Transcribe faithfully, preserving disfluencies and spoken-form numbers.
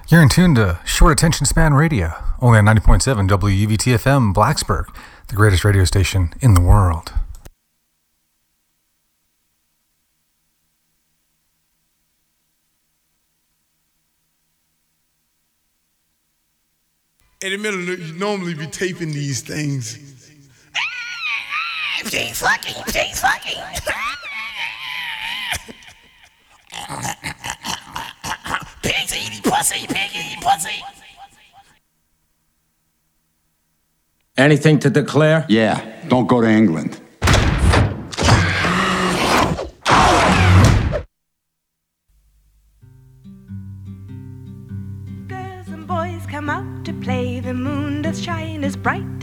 You're in tune to Short Attention Span Radio, only on ninety point seven W U V T F M Blacksburg, the greatest radio station in the world. Eddie Miller, you normally be taping these things. She's fucking, she's fucking. Pigs eating pussy, pig eating pussy. Anything to declare? Yeah, don't go to England. Girls and boys come out to play. The moon does shine as bright